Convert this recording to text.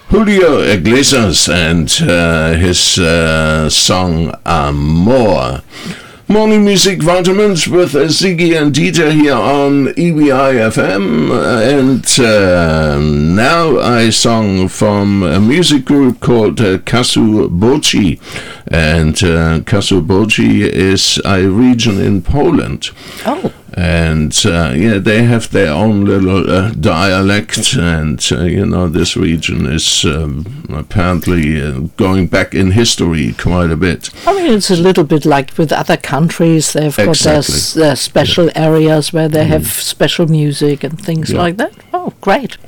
Julio Iglesias and his song Amor. Morning Music Vitamins with Ziggy and Dieter here on EBI FM, and now I song from a music group called Kasu Bochi, and Kasu Bochi is a region in Poland. Oh. And they have their own little dialect, and this region is apparently going back in history quite a bit. I mean, it's a little bit like with other countries. They've got their special areas where they have special music and things like that. Oh, great.